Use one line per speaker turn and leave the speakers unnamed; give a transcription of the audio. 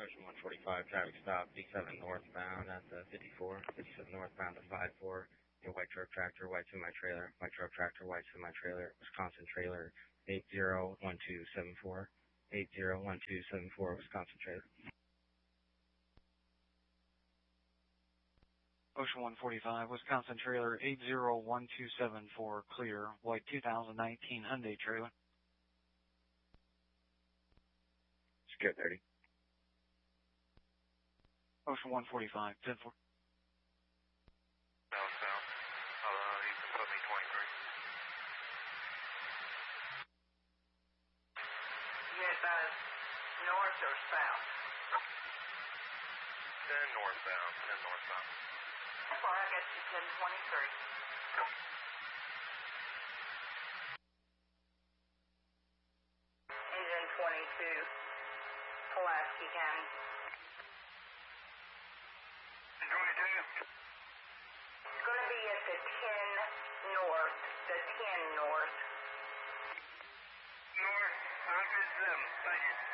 Ocean 145, traffic stop, D7 northbound at the 54, 57 northbound to 54, your white truck tractor, white semi-trailer, white truck tractor, white semi-trailer, Wisconsin trailer, 801274, 801274, Wisconsin trailer.
Ocean 145, Wisconsin trailer, 801274, clear, white 2019 Hyundai trailer.
Secure 30.
Ocean 145, 10-4.
Southbound. You can put me 23.
Yes, north or south?
10 northbound, 10 northbound.
That's all right, I got you 1023. Engine 22, Pulaski County.
22?
It's going to be at the 10 north, the 10 north.
North, 107, thank you.